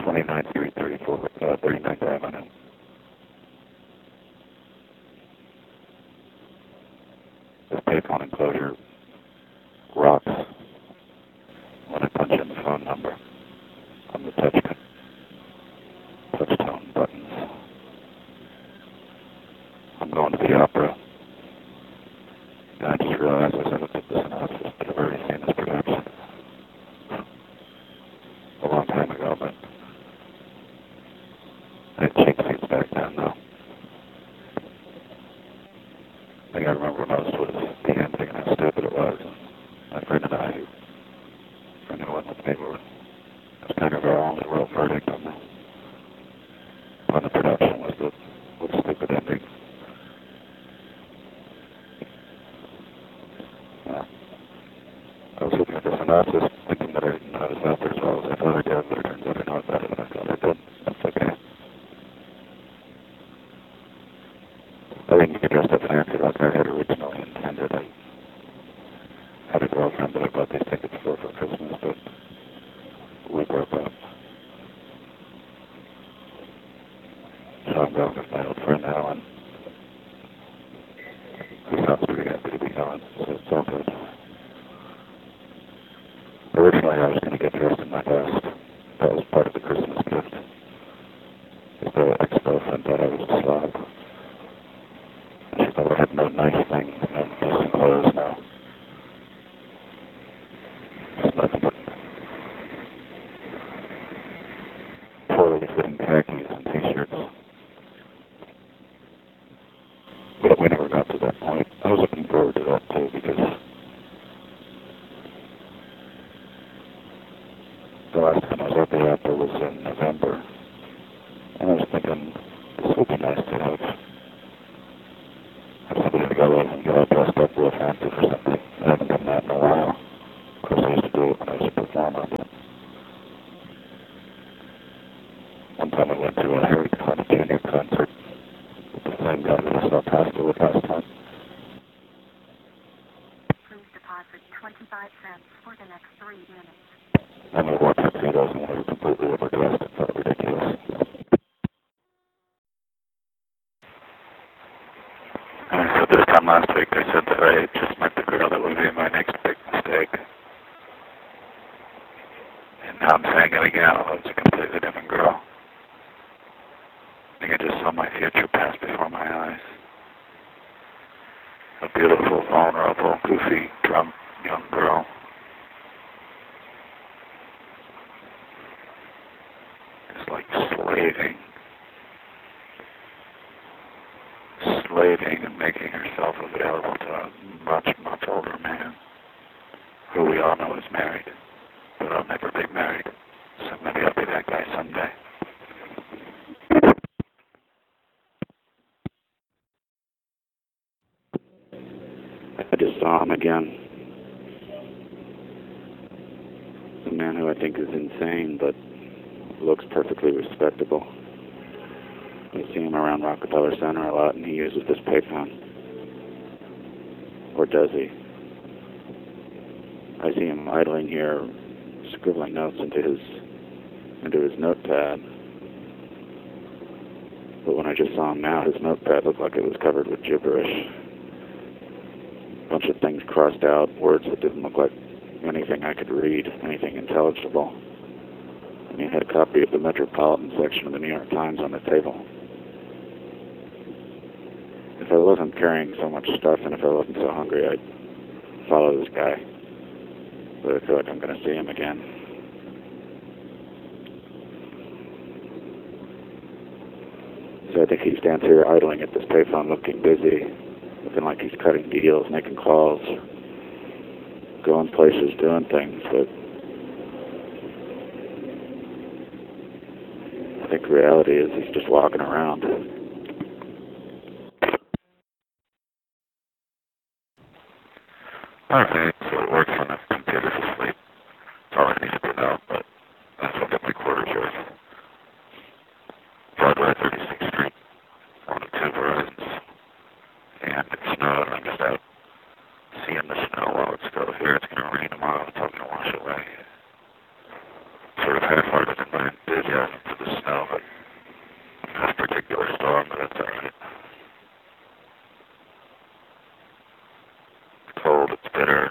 3934, 39th Avenue. This payphone enclosure rocks when I punch in the phone number on the touchtone buttons. I'm going to the opera. And I just realized I said I did this synopsis, but I've already seen this production a long time ago, but I had cheap seats back then, though. I think I remember most was the ending and how stupid it was. My friend and I, friend who went with me, it was kind of our only real verdict on the production was the stupid ending. Yeah. I was looking at the synopsis, thinking that I didn't know it was out there as well as I thought I did, but it turns out I know it better than I thought I did. That's okay. I didn't get dressed up fancy like I had originally intended. I had a girlfriend that I bought these tickets for Christmas, but we broke up. So I'm going with my old friend Alan, who sounds pretty happy to be gone, so it's all good. Originally, I was going to get dressed in my best. That was part of the Christmas gift. His ex-girlfriend thought I was a slob. And she thought I had no nice things, no decent clothes, no. There's nothing but poorly fitting khakis and t-shirts. But we never got to that point. I was looking forward to that, too, because the last time I was at the opera was in November, and I was thinking, this would be nice to have somebody to go with and get all dressed up real fancy for something. I haven't done that in a while. Of course, I used to do it when I was a performer, but one time I went to a Harry Connick Jr. concert with the same guy that I saw Pasta with last time. Please deposit 25 cents for the next 3 minutes. And we wore tuxedos and we were completely overdressed. It felt ridiculous. And I said this time last week, I said that I had just met the girl that would be my next big mistake. And now I'm saying it again, although it's a completely different girl. I think I just saw my future pass before my eyes. A beautiful, vulnerable, goofy, drunk young girl. Just like slaving and making herself available to a much, much older man, who we all know is married, but I'll never be married, so maybe I'll be that guy someday. I just saw him again. A man who I think is insane, but looks perfectly respectable. I see him around Rockefeller Center a lot, and he uses this payphone. Or does he? I see him idling here, scribbling notes into his notepad. But when I just saw him now, his notepad looked like it was covered with gibberish. A bunch of things crossed out, words that didn't look like anything I could read, anything intelligible. And he had a copy of the Metropolitan section of the New York Times on the table. If I wasn't carrying so much stuff and if I wasn't so hungry, I'd follow this guy. But I feel like I'm going to see him again. So I think he stands here idling at this payphone looking busy, looking like he's cutting deals, making calls, going places, doing things, but I think the reality is he's just walking around. Okay, so it works when the computer's asleep. That's all I needed to know, but that's what got my quarter choice. Broadway, 36th Street, one of 2 Verizons. And it snowed, and I'm just out seeing the snow while it's still here. It's going to rain tomorrow. It's all going to wash away. Sort of half-hearted in my enthusiasm that are